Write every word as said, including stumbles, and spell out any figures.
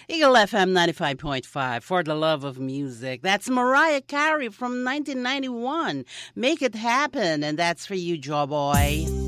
Eagle F M ninety-five point five, For the Love of Music. That's Mariah Carey from nineteen ninety-one. Make It Happen, and that's for you, Joe Boy.